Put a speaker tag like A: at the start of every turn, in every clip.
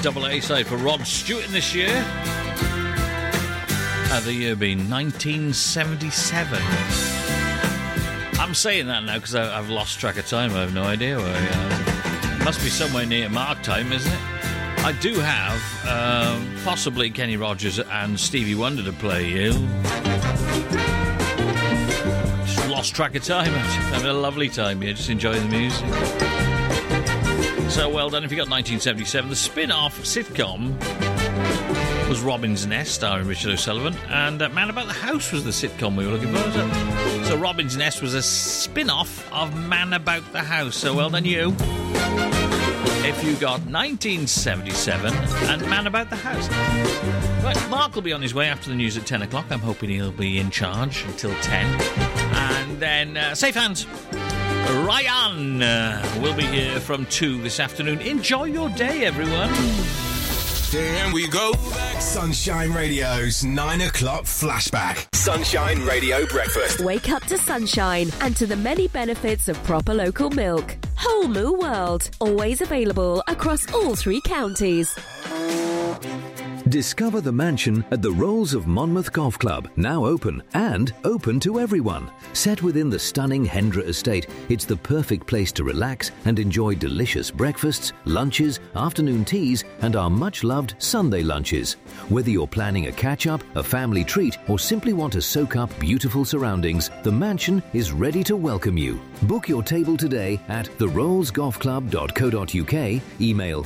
A: double A-side for Rod Stewart in this year. The year being 1977. I'm saying that now because I've lost track of time. I have no idea where I am. It must be somewhere near Mark time, isn't it? I do have possibly Kenny Rogers and Stevie Wonder to play you. Just lost track of time. I'm having a lovely time here, just enjoying the music. So well done if you got 1977. The spin-off sitcom was Robin's Nest, starring Richard O'Sullivan, and Man About the House was the sitcom we were looking for. So Robin's Nest was a spin-off of Man About the House. So well done you if you got 1977 and Man About the House. Right, Mark will be on his way after the news at 10 o'clock. I'm hoping he'll be in charge until 10. And then Safe Hands. Ryan will be here from 2 this afternoon. Enjoy your day, everyone.
B: Here we go back. Sunshine Radio's 9 o'clock flashback. Sunshine Radio Breakfast.
C: Wake up to sunshine and to the many benefits of proper local milk. Whole Moo World. Always available across all 3 counties.
D: Discover the mansion at the Rolls of Monmouth Golf Club, now open and open to everyone. Set within the stunning Hendra estate, it's the perfect place to relax and enjoy delicious breakfasts, lunches, afternoon teas, and our much-loved Sunday lunches. Whether you're planning a catch-up, a family treat, or simply want to soak up beautiful surroundings, the mansion is ready to welcome you. Book your table today at therollsgolfclub.co.uk, email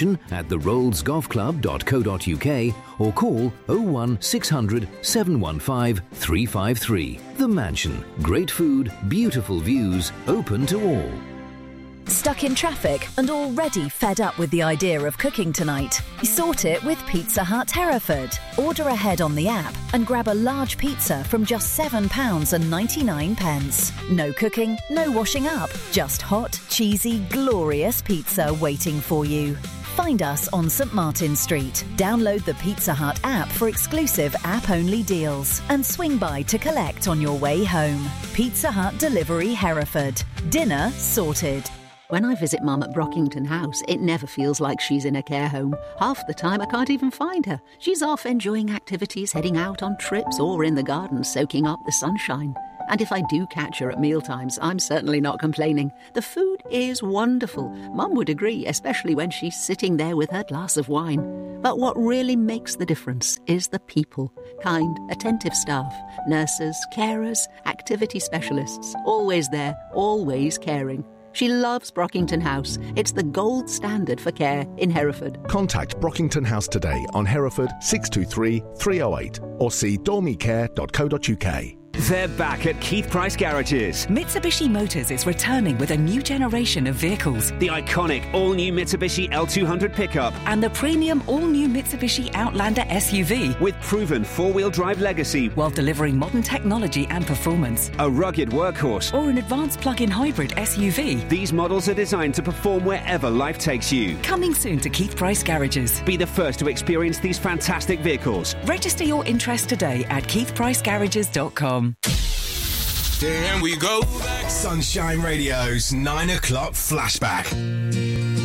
D: mansion@therollsgolfclub.co.uk, or call 01600 715 353. The Mansion. Great food, beautiful views, open to all.
E: Stuck in traffic and already fed up with the idea of cooking tonight? Sort it with Pizza Hut Hereford. Order ahead on the app and grab a large pizza from just £7.99. No cooking, no washing up, just hot, cheesy, glorious pizza waiting for you. Find us on St Martin Street. Download the Pizza Hut app for exclusive app-only deals and swing by to collect on your way home. Pizza Hut Delivery Hereford. Dinner sorted.
F: When I visit Mum at Brockington House, it never feels like she's in a care home. Half the time I can't even find her. She's off enjoying activities, heading out on trips, or in the garden soaking up the sunshine. And if I do catch her at mealtimes, I'm certainly not complaining. The food is wonderful. Mum would agree, especially when she's sitting there with her glass of wine. But what really makes the difference is the people. Kind, attentive staff, nurses, carers, activity specialists. Always there, always caring. She loves Brockington House. It's the gold standard for care in Hereford.
G: Contact Brockington House today on Hereford 623 308 or see dormicare.co.uk.
H: They're back at Keith Price Garages.
I: Mitsubishi Motors is returning with a new generation of vehicles.
H: The iconic all-new Mitsubishi L200 pickup.
I: And the premium all-new Mitsubishi Outlander SUV.
H: With proven four-wheel drive legacy.
I: While delivering modern technology and performance.
H: A rugged workhorse.
I: Or an advanced plug-in hybrid SUV.
H: These models are designed to perform wherever life takes you.
I: Coming soon to Keith Price Garages.
H: Be the first to experience these fantastic vehicles.
I: Register your interest today at keithpricegarages.com.
B: Here we go back. Sunshine Radio's 9 o'clock flashback.